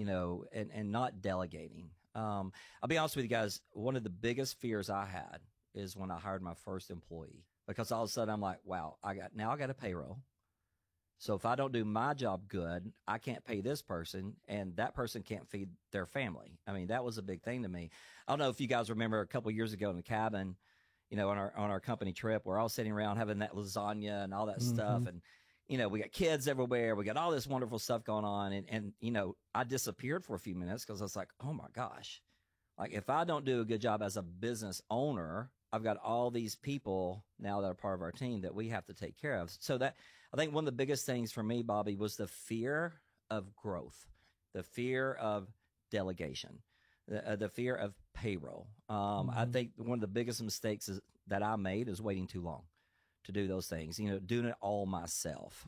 and not delegating. I'll be honest with you guys, one of the biggest fears I had is when I hired my first employee, because all of a sudden I'm like, wow, I got a payroll. So if I don't do my job good, I can't pay this person, and that person can't feed their family. I mean, that was a big thing to me. I don't know if you guys remember a couple of years ago in the cabin, on our company trip, we're all sitting around having that lasagna and all that stuff. And, we got kids everywhere. We got all this wonderful stuff going on. And I disappeared for a few minutes because I was like, oh my gosh, like if I don't do a good job as a business owner, I've got all these people now that are part of our team that we have to take care of. So that, I think one of the biggest things for me, Bobby, was the fear of growth, the fear of delegation, the fear of payroll. I think one of the biggest mistakes that I made is waiting too long to do those things, doing it all myself.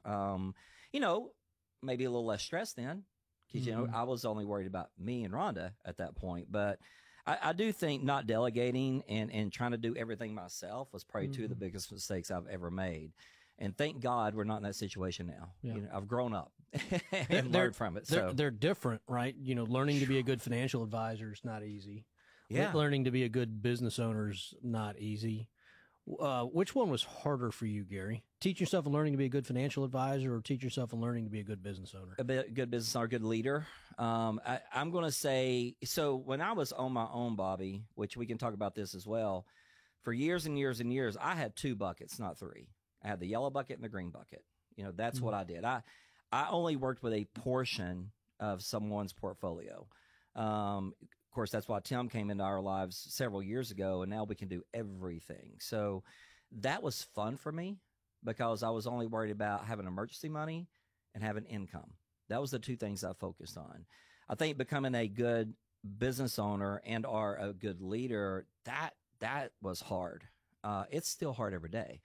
Maybe a little less stress then, because, I was only worried about me and Rhonda at that point. But I do think not delegating and trying to do everything myself was probably two of the biggest mistakes I've ever made. And thank God we're not in that situation now. Yeah. I've grown up and learned from it. So They're different, right? Learning to be a good financial advisor is not easy. Yeah. Learning to be a good business owner is not easy. Which one was harder for you, Gary? Teach yourself and learning to be a good financial advisor, or teach yourself and learning to be a good business owner? Good business owner, good leader. I'm going to say, so when I was on my own, Bobby, which we can talk about this as well, for years and years and years, I had two buckets, not three. I had the yellow bucket and the green bucket. That's what I did. I only worked with a portion of someone's portfolio. Of course, that's why Tim came into our lives several years ago, and now we can do everything. So that was fun for me because I was only worried about having emergency money and having income. That was the two things I focused on. I think becoming a good business owner and or a good leader, that was hard. It's still hard every day.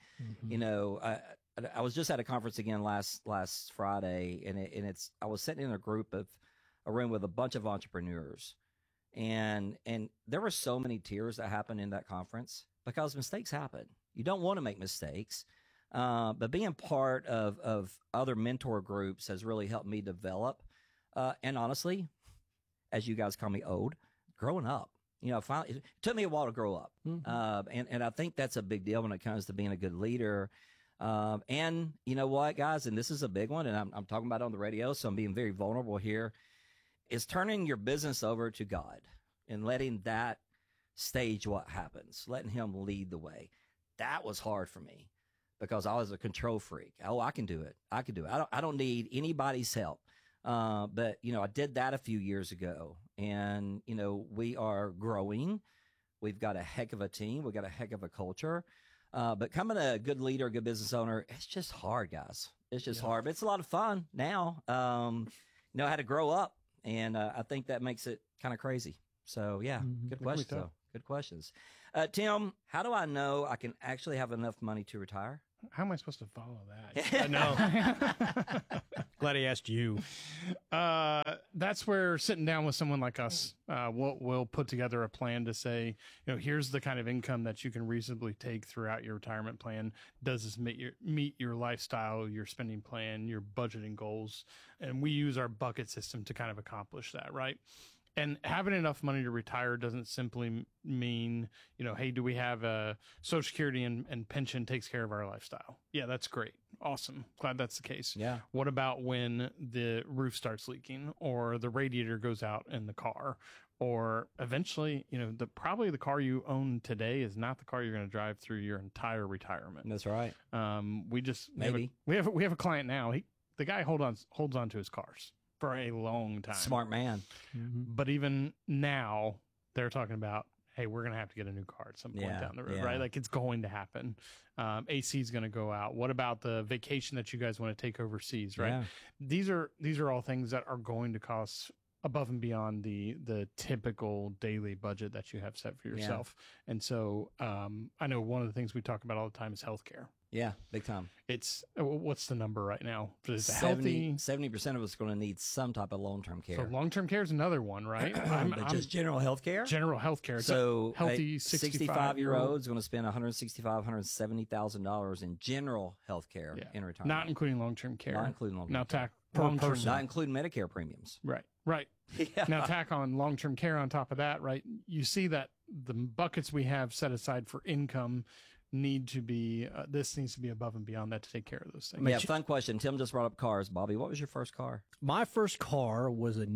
I was just at a conference again last Friday, and I was sitting in a room with a bunch of entrepreneurs, and there were so many tears that happened in that conference because mistakes happen. You don't want to make mistakes, but being part of other mentor groups has really helped me develop. And honestly, as you guys call me old, growing up. Finally, it took me a while to grow up. And I think that's a big deal when it comes to being a good leader. And you know what, guys, and this is a big one, and I'm talking about it on the radio, so I'm being very vulnerable here, is turning your business over to God and letting that stage what happens, letting him lead the way. That was hard for me because I was a control freak. Oh, I can do it. I can do it. I don't need anybody's help. But, I did that a few years ago, and, we are growing. We've got a heck of a team. We've got a heck of a culture. But becoming a good leader, a good business owner, it's just hard, guys. It's just hard, but it's a lot of fun now. I had to grow up, and I think that makes it kind of crazy. So, good questions, though. Good questions. Tim, how do I know I can actually have enough money to retire? How am I supposed to follow that? No. Glad he asked you. That's where sitting down with someone like us, we'll put together a plan to say, here's the kind of income that you can reasonably take throughout your retirement plan. Does this meet your lifestyle, your spending plan, your budgeting goals? And we use our bucket system to kind of accomplish that, right? And having enough money to retire doesn't simply mean, hey, do we have a Social Security and pension takes care of our lifestyle? Yeah, that's great. Awesome. Glad that's the case. Yeah. What about when the roof starts leaking or the radiator goes out in the car, or eventually, probably the car you own today is not the car you're going to drive through your entire retirement. That's right. We have a client now. The guy holds on to his cars for a long time. Smart man. But even now, they're talking about, hey, we're going to have to get a new car at some point down the road, right? Like, it's going to happen. AC is going to go out. What about the vacation that you guys want to take overseas, right? Yeah. These are all things that are going to cost above and beyond the typical daily budget that you have set for yourself. Yeah. And so I know one of the things we talk about all the time is healthcare. Yeah, big time. It's what's the number right now? Is it 70% of us going to need some type of long-term care. So long-term care is another one, right? But just general health care? General health care. So healthy 65-year-old is going to spend $165,000, $170,000 in general health care in retirement. Not including long-term care. Not including long-term care. Not including Medicare premiums. Right. Yeah. Now tack on long-term care on top of that, right? You see that the buckets we have set aside for income need to be, this needs to be above and beyond that to take care of those things. Yeah, fun question. Tim just brought up cars. Bobby, what was your first car? My first car was a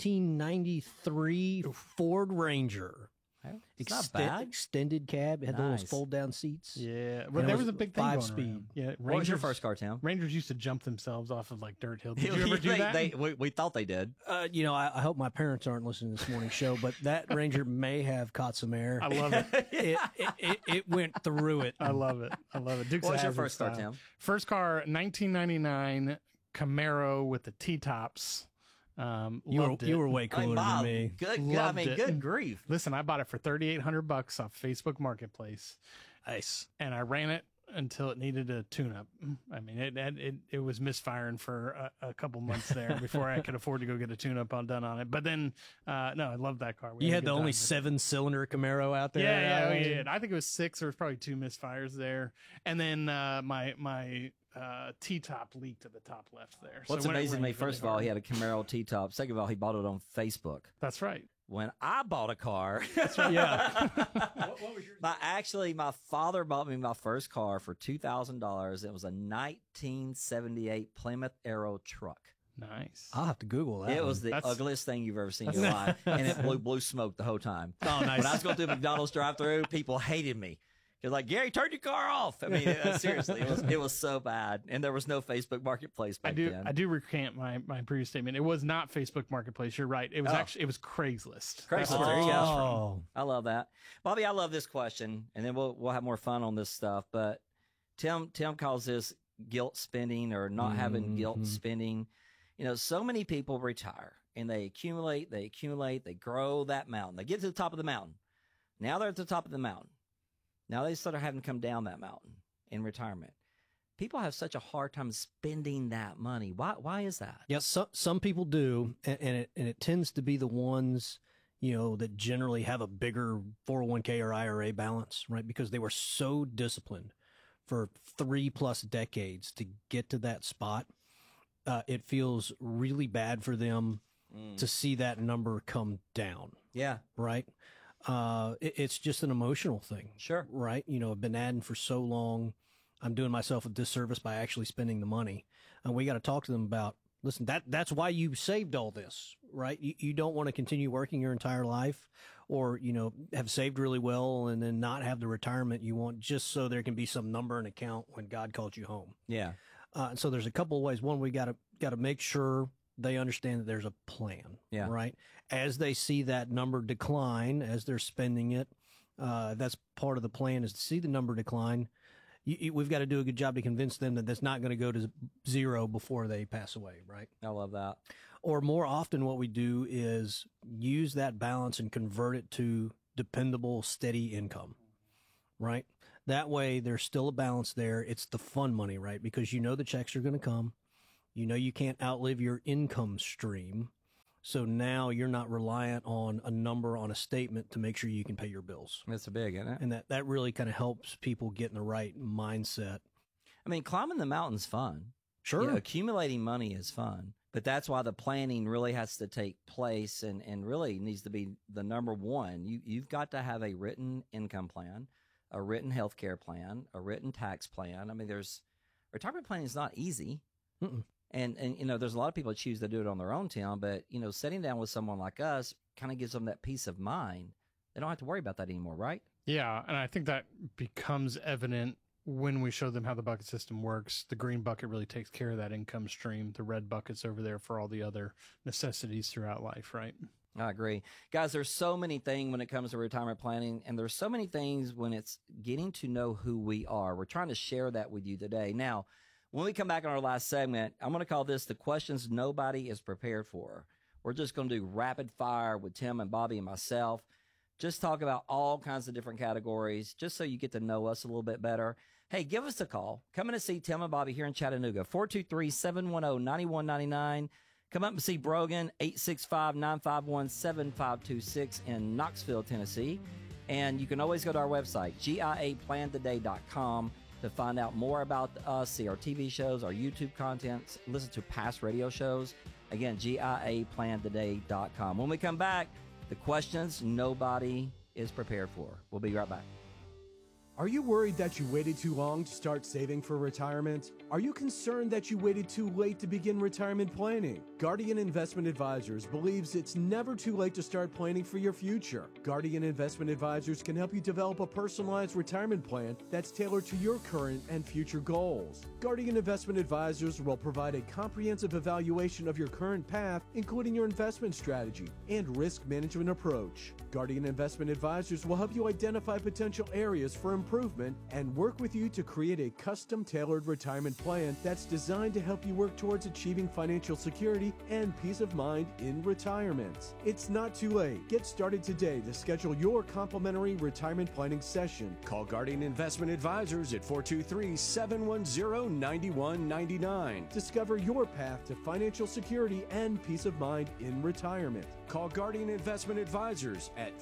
1993 Ford Ranger. It's not bad. Extended cab. It had those fold-down seats. Yeah. Well, there was a big thing going 5-speed. around. Yeah. What was your first car, Tim? Rangers used to jump themselves off of like dirt hills. Did you ever do that? We thought they did. I hope my parents aren't listening to this morning's show, but that Ranger may have caught some air. I love it. It went through it. I love it. Dukes what was your first car, Tim? First car, 1999 Camaro with the T-tops. You were way cooler than me. Good grief. Listen, I bought it for $3,800 off Facebook Marketplace. Nice. And I ran it until it needed a tune-up. I mean, it was misfiring for a couple months there before I could afford to go get a tune-up done on it. But then, no, I loved that car. You had the only 7-cylinder Camaro out there. Yeah, we did. I think it was 6. There was probably 2 misfires there. And then my T-top leaked at the top left there. What's amazing to me, first of all, he had a Camaro T-top. Second of all, he bought it on Facebook. That's right. When I bought a car, that's right. Yeah. What was yours? My father bought me my first car for $2,000. It was a 1978 Plymouth Arrow truck. Nice. I'll have to Google that. It was the ugliest thing you've ever seen in your life, and it blew blue smoke the whole time. Oh, nice. When I was going through McDonald's drive-through, people hated me. They're like, Gary, turn your car off. I mean, seriously, it was so bad. And there was no Facebook Marketplace back then. I do recant my previous statement. It was not Facebook Marketplace. You're right. It was it was Craigslist. Craigslist. There you go. I love that. Bobby, I love this question. And then we'll have more fun on this stuff. But Tim calls this guilt spending or not having guilt spending. So many people retire and they accumulate, they grow that mountain. They get to the top of the mountain. Now they're at the top of the mountain. Now they start having to come down that mountain in retirement. People have such a hard time spending that money. Why is that? Yeah, some people do, and it tends to be the ones, that generally have a bigger 401k or IRA balance, right? Because they were so disciplined for 3+ decades to get to that spot. It feels really bad for them to see that number come down. Yeah. Right? It's just an emotional thing. Sure. Right? I've been adding for so long. I'm doing myself a disservice by actually spending the money. And we got to talk to them about, listen, that's why you saved all this, right? You don't want to continue working your entire life or, have saved really well and then not have the retirement you want just so there can be some number and account when God calls you home. Yeah. So there's a couple of ways. One, we got to make sure they understand that there's a plan, Yeah. right? As they see that number decline, as they're spending it, that's part of the plan is to see the number decline. We've got to do a good job to convince them that that's not going to go to zero before they pass away, right? I love that. Or more often what we do is use that balance and convert it to dependable, steady income, right? That way there's still a balance there. It's the fun money, right? Because the checks are going to come. You can't outlive your income stream. So now you're not reliant on a number on a statement to make sure you can pay your bills. That's big, isn't it? And that really kind of helps people get in the right mindset. I mean, climbing the mountain's fun. Sure. Accumulating money is fun. But that's why the planning really has to take place and really needs to be the number one. You've got to have a written income plan, a written health care plan, a written tax plan. I mean, retirement planning is not easy. Mm-mm. And there's a lot of people that choose to do it on their own, Tim, but, sitting down with someone like us kind of gives them that peace of mind. They don't have to worry about that anymore, right? Yeah, and I think that becomes evident when we show them how the bucket system works. The green bucket really takes care of that income stream. The red bucket's over there for all the other necessities throughout life, right? I agree. Guys, there's so many things when it comes to retirement planning, and there's so many things when it's getting to know who we are. We're trying to share that with you today. Now, when we come back on our last segment, I'm going to call this the questions nobody is prepared for. We're just going to do rapid fire with Tim and Bobby and myself. Just talk about all kinds of different categories, just so you get to know us a little bit better. Hey, give us a call. Come in and see Tim and Bobby here in Chattanooga, 423-710-9199. Come up and see Brogan, 865-951-7526 in Knoxville, Tennessee. And you can always go to our website, giaplantoday.com. to find out more about us, see our TV shows, our YouTube content, listen to past radio shows. Again, giaplantoday.com. When we come back, the questions nobody is prepared for. We'll be right back. Are you worried that you waited too long to start saving for retirement? Are you concerned that you waited too late to begin retirement planning? Guardian Investment Advisors believes it's never too late to start planning for your future. Guardian Investment Advisors can help you develop a personalized retirement plan that's tailored to your current and future goals. Guardian Investment Advisors will provide a comprehensive evaluation of your current path, including your investment strategy and risk management approach. Guardian Investment Advisors will help you identify potential areas for improvement and work with you to create a custom-tailored retirement plan that's designed to help you work towards achieving financial security and peace of mind in retirement. It's not too late. Get started today to schedule your complimentary retirement planning session. Call Guardian Investment Advisors at 423-710-9199. Discover your path to financial security and peace of mind in retirement. Call Guardian Investment Advisors at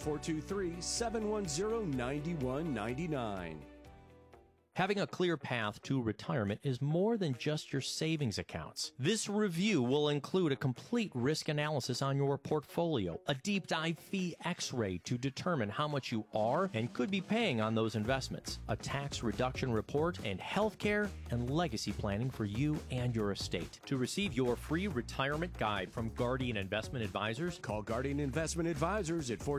423-710-9199. Having a clear path to retirement is more than just your savings accounts. This review will include a complete risk analysis on your portfolio, a deep dive fee x-ray to determine how much you are and could be paying on those investments, a tax reduction report, and healthcare and legacy planning for you and your estate. To receive your free retirement guide from Guardian Investment Advisors, call Guardian Investment Advisors at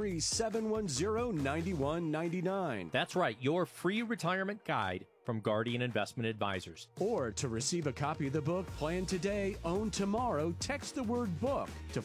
423-710-9199. That's right, your free retirement guide from Guardian Investment Advisors. Or to receive a copy of the book, Plan Today, Own Tomorrow, text the word book to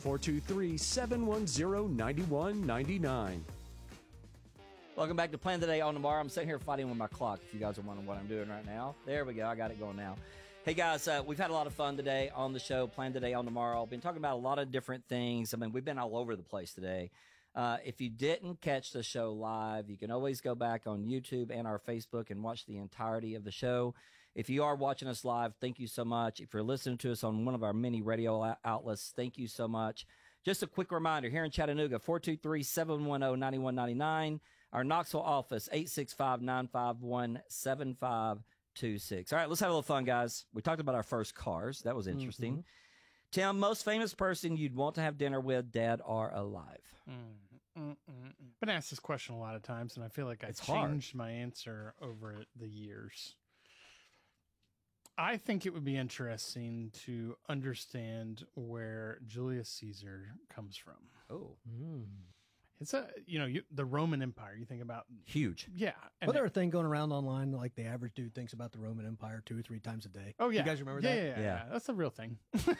423-710-9199. Welcome back to Plan Today, Own Tomorrow. I'm sitting here fighting with my clock, if you guys are wondering what I'm doing right now. There we go. I got it going now. Hey, guys, we've had a lot of fun today on the show, Plan Today, Own Tomorrow. Been talking about a lot of different things. I mean, we've been all over the place today. If you didn't catch the show live, you can always go back on YouTube and our Facebook and watch the entirety of the show. If you are watching us live, thank you so much. If you're listening to us on one of our many radio outlets, thank you so much. Just a quick reminder, here in Chattanooga, 423-710-9199. Our Knoxville office, 865-951-7526. All right, let's have a little fun, guys. We talked about our first cars. That was interesting. Mm-hmm. Tim, most famous person you'd want to have dinner with, dead or alive? Been asked this question a lot of times, and I feel like I've changed my answer over the years. I think it would be interesting to understand where Julius Caesar comes from. Oh. It's the Roman Empire. You think about huge. Yeah. Well, there a thing going around online like the average dude thinks about the Roman Empire 2 or 3 times a day. Oh, yeah. You guys remember that? Yeah. That's a real thing.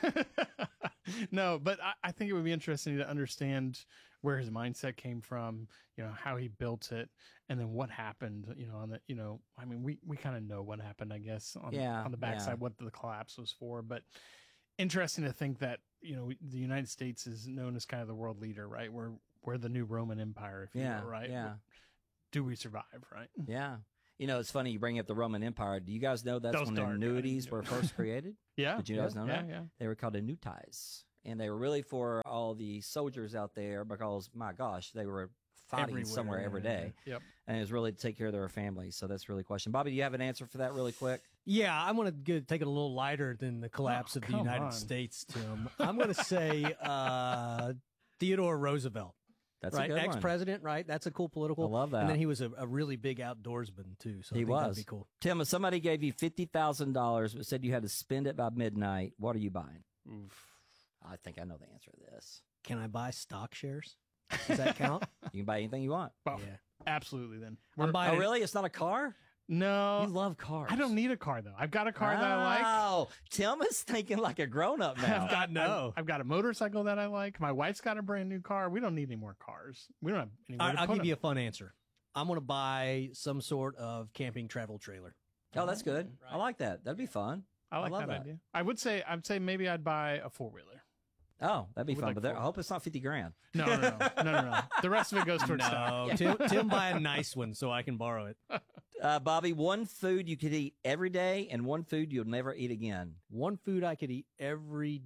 No, but I think it would be interesting to understand where his mindset came from, how he built it, and then what happened, I mean, we kind of know what happened, I guess, on the backside, what the collapse was for. But interesting to think that, the United States is known as kind of the world leader, right? We're the new Roman Empire, if you will, right? Yeah. Do we survive, right? Yeah. It's funny you bring up the Roman Empire. Do you guys know that's when annuities were first created? Yeah. Did you guys know that? Yeah. They were called annuities. And they were really for all the soldiers out there because, my gosh, they were fighting somewhere every day. Yep. And it was really to take care of their families. So that's really a question. Bobby, do you have an answer for that really quick? Yeah, I'm going to take it a little lighter than the collapse of the United States, Tim. I'm going to say Theodore Roosevelt. That's right? a good one. Ex-president, right? That's a cool political. I love that. And then he was a really big outdoorsman, too. So I think that'd be cool. Tim, if somebody gave you $50,000 but said you had to spend it by midnight, what are you buying? Oof. I think I know the answer to this. Can I buy stock shares? Does that count? You can buy anything you want. Oh, yeah. Absolutely, then. Oh, really? It's not a car? No. You love cars. I don't need a car, though. I've got a car that I like. Oh, Tim is thinking like a grown-up now. I've got a motorcycle that I like. My wife's got a brand new car. We don't need any more cars. We don't have anywhere to I'll put give you a them. fun answer. I'm going to buy some sort of camping travel trailer. Oh, that's good. I like that. That'd be fun. I like love that idea. I'd say maybe I'd buy a 4-wheeler. Oh, that'd be Would fun. like But I hope it's not $50,000. No. The rest of it goes towards stock. Tim buy a nice one so I can borrow it. Bobby, one food you could eat every day and one food you'll never eat again. One food I could eat every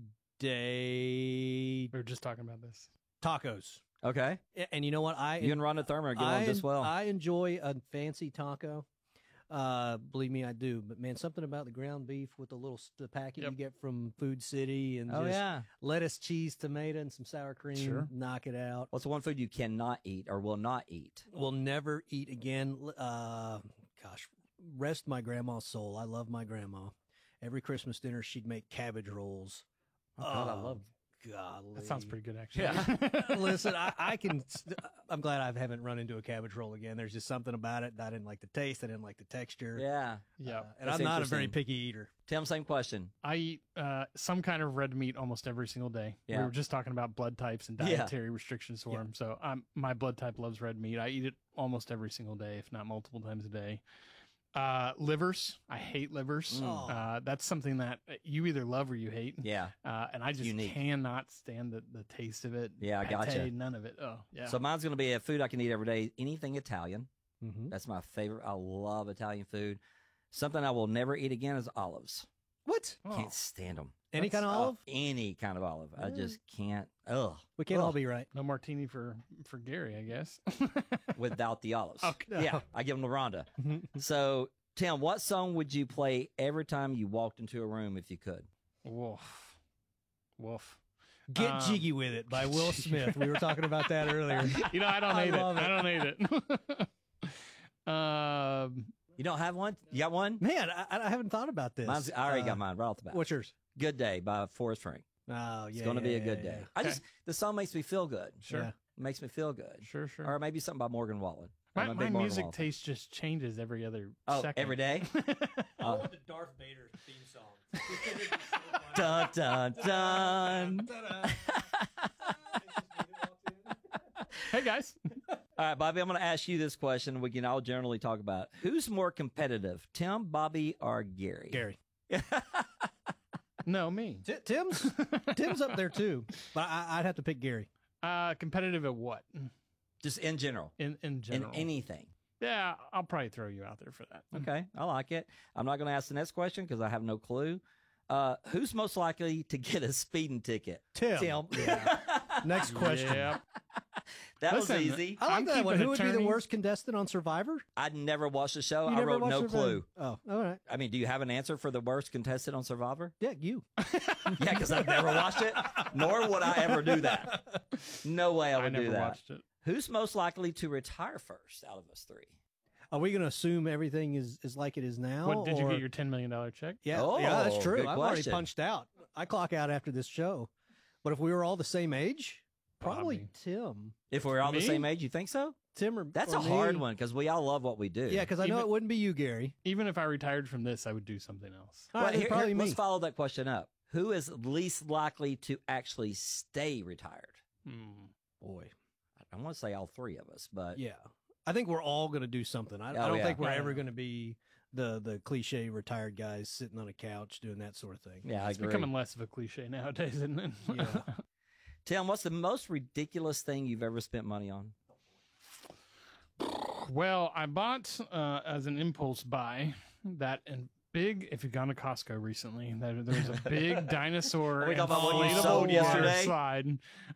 day. We were just talking about this. Tacos. Okay. And you know what? You and Rhonda Thurman are going on just well. I enjoy a fancy taco. Believe me, I do. But man, something about the ground beef with the packet you get from Food City and lettuce, cheese, tomato, and some sour cream. Sure. Knock it out. What's the one food you cannot eat or will not eat? Will never eat again. Rest my grandma's soul. I love my grandma. Every Christmas dinner, she'd make cabbage rolls. Oh, God, I love. Golly. That sounds pretty good, actually. Yeah. Listen, I'm glad I haven't run into a cabbage roll again. There's just something about it. I didn't like the taste. I didn't like the texture. Yeah. And I'm not a very picky eater. Tim, same question. I eat some kind of red meat almost every single day. Yeah. We were just talking about blood types and dietary restrictions for them. So my blood type loves red meat. I eat it almost every single day, if not multiple times a day. Livers. I hate livers. That's something that you either love or you hate. Yeah. And I just cannot stand the taste of it. Yeah, I gotcha. Pate, none of it. Oh, yeah. So mine's going to be a food I can eat every day. Anything Italian. Mm-hmm. That's my favorite. I love Italian food. Something I will never eat again is olives. What? Can't stand them. Any kind of olive? Any kind of olive. I just can't. Ugh. We can't all be right. No martini for Gary, I guess. Without the olives. Okay. Yeah, I give them to Rhonda. So, Tim, what song would you play every time you walked into a room if you could? Woof. Get Jiggy With It by Will Smith. We were talking about that earlier. I don't hate it. I don't hate it. You don't have one? You got one? Man, I haven't thought about this. I already got mine right off the bat. What's yours? Good Day by Forrest Frank. Oh, yeah. It's going to be a good day. The song makes me feel good. Sure. It makes me feel good. Sure. Or maybe something by Morgan Wallen. My music taste just changes every other second. Every day? I want the Darth Vader theme song. Dun, dun, dun. Hey, guys. All right, Bobby, I'm going to ask you this question. We can all generally talk about it. Who's more competitive, Tim, Bobby, or Gary? Gary. No, me. Tim's up there, too. But I'd have to pick Gary. Competitive at what? Just in general. In general. In anything. Yeah, I'll probably throw you out there for that. Okay, I like it. I'm not going to ask the next question because I have no clue. Who's most likely to get a speeding ticket? Tim. Yeah. Next question. Yep. That was easy. I like that one. Who would be the worst contestant on Survivor? I'd never watched the show. You I never wrote watched no Survivor? clue. Oh, all right. I mean, do you have an answer for the worst contestant on Survivor? Yeah, you. Yeah, because I've never watched it, nor would I ever do that. No way I would do that. I never watched it. Who's most likely to retire first out of us three? Are we going to assume everything is like it is now? What, did you get your $10 million check? Yeah, Oh, yeah, that's true. good I've already question. punched out. I clock out after this show. But if we were all the same age, probably Tim. If we're all the Me? same age, you think so? Tim or That's or a hard me. one because we all love what we do. Yeah, because I know it wouldn't be you, Gary. Even if I retired from this, I would do something else. All right, Well, it's probably me. let's follow that question up. Who is least likely to actually stay retired? Boy, I want to say all three of us, but yeah, I think we're all going to do something. I Oh, don't yeah. think we're Yeah. ever going to be the cliche retired guys sitting on a couch doing that sort of thing. yeah, I It's agree. becoming less of a cliche nowadays, isn't it? Yeah. Tim, what's the most ridiculous thing you've ever spent money on? Well, I bought as an impulse buy that and big. If you've gone to Costco recently, there was a big dinosaur Are we talking about what you inflatable sold water yesterday? slide.